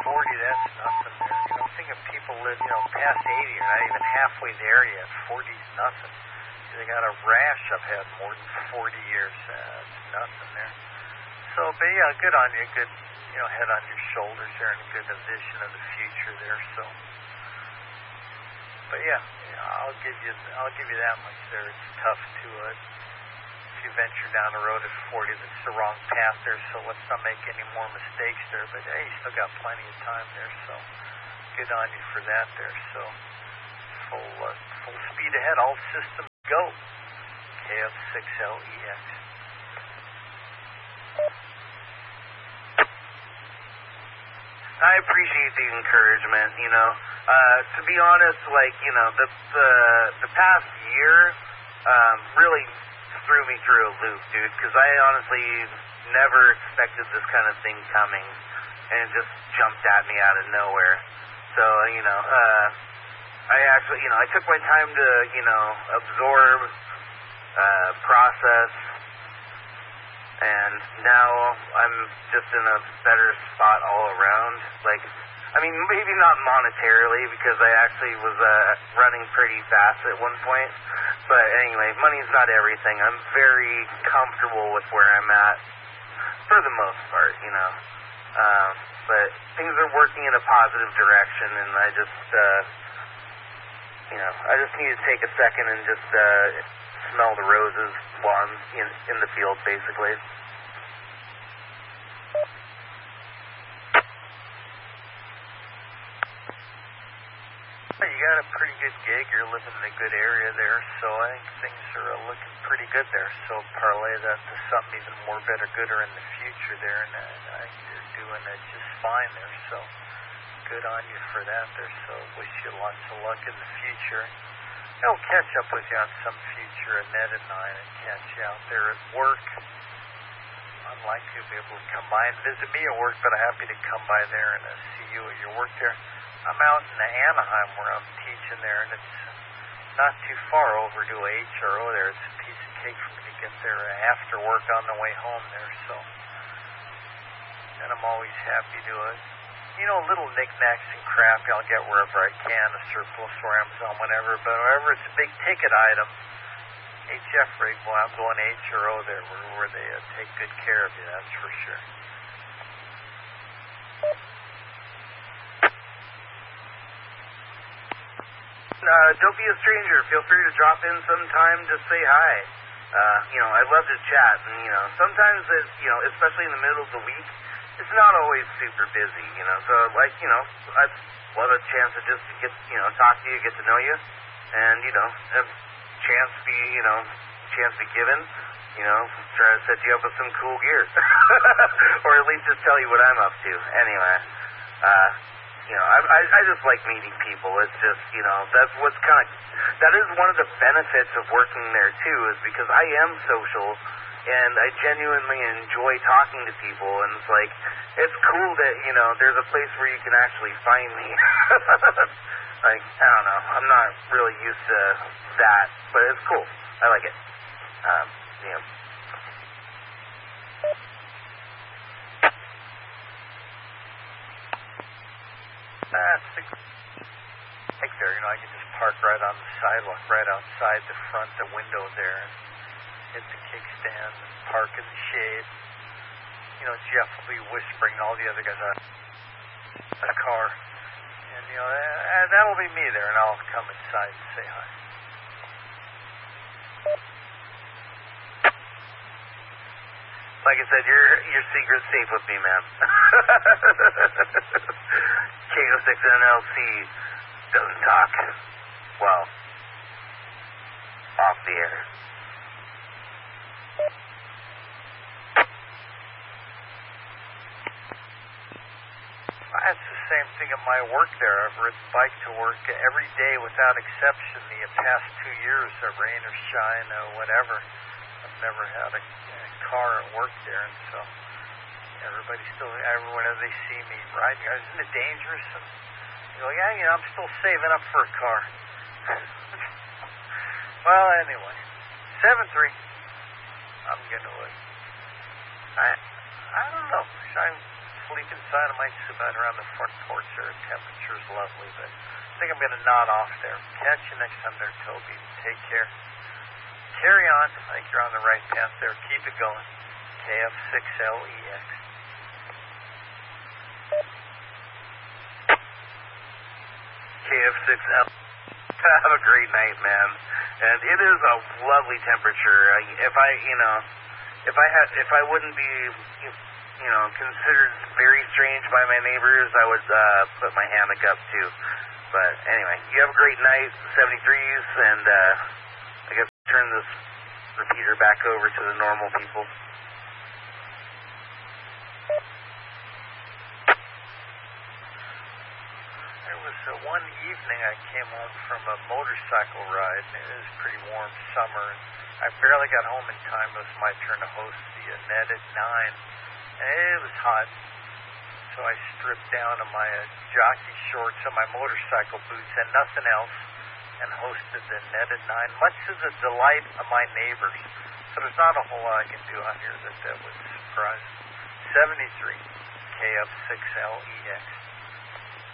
40, that's nothing there. You know, think of people live, you know, past 80 or not even halfway there yet. 40 is nothing. They got a rash I've had more than 40 years. It's nothing there. So, but yeah, good on you. Good, you know, head on your shoulders there and a good vision of the future there. So, but yeah, I'll give you that much there. It's tough to if you venture down the road at 40, that's the wrong path there. So let's not make any more mistakes there. But hey, you still got plenty of time there. So good on you for that there. So full speed ahead, all systems go. KF6LEX. I appreciate the encouragement, you know. To be honest, like, you know, the past year really threw me through a loop, dude, because I honestly never expected this kind of thing coming, and it just jumped at me out of nowhere. So, you know, I actually, you know, I took my time to, you know, absorb, process, and now I'm just in a better spot all around. Like, I mean, maybe not monetarily, because I actually was running pretty fast at one point. But anyway, money's not everything. I'm very comfortable with where I'm at, for the most part, you know. But things are working in a positive direction, and I just, you know, I just need to take a second and just smell the roses while I'm in the field, basically. You got a pretty good gig. You're living in a good area there, so I think things are looking pretty good there. So parlay that to something even more better, gooder in the future there, and I think you're doing it just fine there. So good on you for that there. So wish you lots of luck in the future. I'll catch up with you on some future, Annette and I, and catch you out there at work. Unlikely to be able to come by and visit me at work, but I'm happy to come by there and see you at your work there. I'm out in Anaheim where I'm teaching there, and it's not too far over to HRO there. It's a piece of cake for me to get there after work on the way home there, so. And I'm always happy to you know, little knickknacks and crap I'll get wherever I can, a surplus or Amazon, whatever. But wherever it's a big ticket item, HF rig, boy, I'm going to HRO there where they take good care of you, that's for sure. Don't be a stranger. Feel free to drop in sometime to say hi. You know, I'd love to chat. And, you know, sometimes, you know, especially in the middle of the week, it's not always super busy, you know. So, like, you know, I'd love a chance to just get, you know, talk to you, get to know you, and, you know, a chance be given, you know, try to set you up with some cool gear. Or at least just tell you what I'm up to. Anyway, you know, I just like meeting people. It's just, you know, that is one of the benefits of working there, too, is because I am social, and I genuinely enjoy talking to people, and it's like, it's cool that, you know, there's a place where you can actually find me. Like, I don't know, I'm not really used to that, but it's cool. I like it. You know. That's the like there, you know, I can just park right on the sidewalk, right outside the window there, and hit the kickstand, and park in the shade. You know, Jeff will be whispering to all the other guys out in the car, and you know, that'll be me there, and I'll come inside and say hi. Like I said, your secret's safe with me, man. KO6NLC doesn't talk. Well, off the air. That's the same thing at my work there. I've ridden bike to work every day without exception the past 2 years, rain or shine or whatever. I've never had a car at work there, and so everyone as they see me riding, isn't it dangerous? And you go, yeah, you know, I'm still saving up for a car. Well, anyway, 7-3. I'm gonna I don't know. sleep inside. I might sit out around the front porch there. Temperature's lovely, but I think I'm going to nod off there. Catch you next time there, Toby. Take care. Carry on. I think you're on the right path there. Keep it going. KF6LEX. KF6L. Have a great night, man. And it is a lovely temperature. If I wouldn't be, considered very strange by my neighbors, I would put my hammock up too. But anyway, you have a great night, 73s, and I guess turn this repeater back over to the normal people. One evening I came home from a motorcycle ride, and it was pretty warm summer, and I barely got home in time. It was my turn to host the Net at 9, and it was hot, so I stripped down to my jockey shorts and my motorcycle boots and nothing else, and hosted the Net at 9, much to the delight of my neighbors. So there's not a whole lot I can do out here that would surprise. 73, KF6LEX.